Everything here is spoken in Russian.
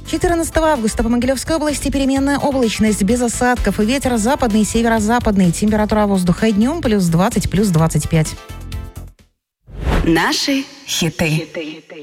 14 августа по Могилевской области переменная облачность без осадков и ветер западный и северо-западный. Температура воздуха днем +20, +25. Наши хиты.